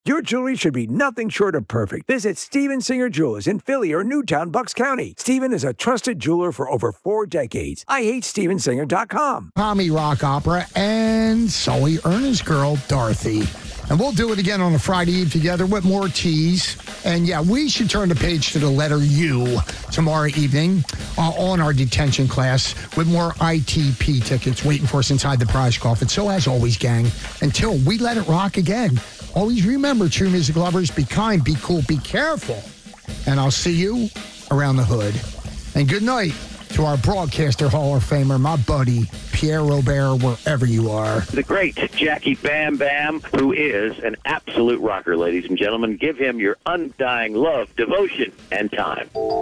Your jewelry should be nothing short of perfect. Visit Steven Singer Jewelers in Philly or Newtown, Bucks County. Steven is a trusted jeweler for over 4 decades. IHateStevenSinger.com. Tommy Rock Opera and Sully Ernest Girl, Dorothy. And we'll do it again on a Friday Eve together with more teas. And yeah, we should turn the page to the letter U tomorrow evening on our detention class with more ITP tickets waiting for us inside the prize coffin. So as always, gang, until we let it rock again, always remember, true music lovers, be kind, be cool, be careful. And I'll see you around the hood. And good night to our broadcaster Hall of Famer, my buddy, Pierre Robert, wherever you are. The great Jackie Bam Bam, who is an absolute rocker, ladies and gentlemen. Give him your undying love, devotion, and time.